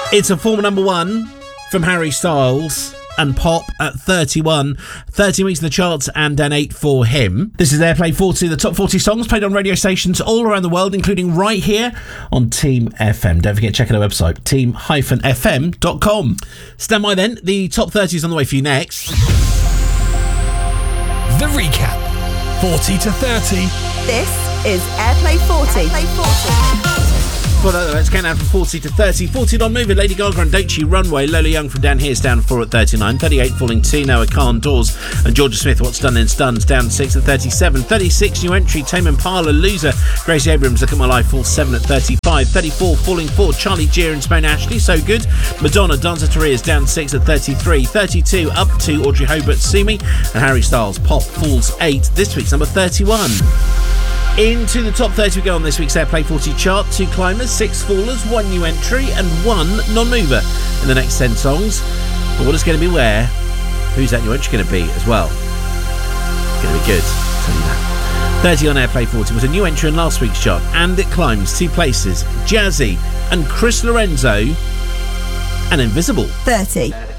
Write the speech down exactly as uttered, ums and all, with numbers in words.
It's a former number one from Harry Styles and Pop at thirty-one. thirty weeks in the charts and an eight for him. This is Airplay forty, the top forty songs played on radio stations all around the world, including right here on Team F M. Don't forget to check out our website, team dash f m dot com. Stand by then, the top thirty is on the way for you next. The recap, forty to thirty. This is Airplay forty. Airplay forty. Well, let's count down from forty to thirty. forty non-moving, Lady Gaga and Don't You Runway. Lola Young from Down Here's down four at thirty-nine. thirty-eight falling two, Noah Khan, Doors and Georgia Smith, What's Done in Stuns, down six at thirty-seven. thirty-six new entry, Tame Impala, Loser. Gracie Abrams, Look at My Life, falls seven at thirty-five. thirty-four falling four, Charlie Gear and Simone Ashley, So Good. Madonna, Danza Taria's down six at thirty-three. thirty-two up to Audrey Hobart, Sue Me. And Harry Styles, Pop, falls eight. This week's number thirty-one. Into the top thirty we go on this week's Airplay forty chart. Two climbers, six fallers, one new entry and one non-mover in the next ten songs. But what is going to be where? Who's that new entry going to be as well? It's going to be good, I'll tell you that. thirty on Airplay forty was a new entry in last week's chart, and it climbs two places. Jazzy and Chris Lorenzo and Invisible. thirty.